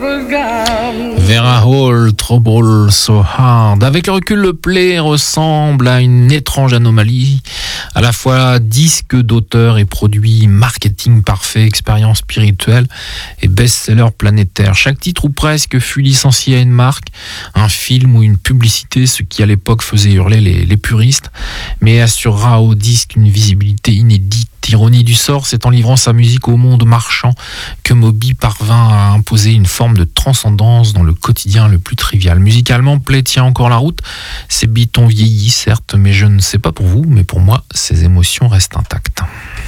Vera Hall, Trouble So Hard. Avec le recul, le play ressemble à une étrange anomalie. À la fois disque d'auteur et produit marketing parfait, expérience spirituelle et best-seller planétaire. Chaque titre ou presque fut licencié à une marque, un film ou une publicité, ce qui à l'époque faisait hurler les puristes, mais assurera au disque une visibilité inédite. Ironie du sort, c'est en livrant sa musique au monde marchand que Moby parvint à imposer une forme de transcendance dans le quotidien le plus trivial. Musicalement, Play tient encore la route. Ses beats ont vieilli, certes, mais je ne sais pas pour vous, mais pour moi, ses émotions restent intactes.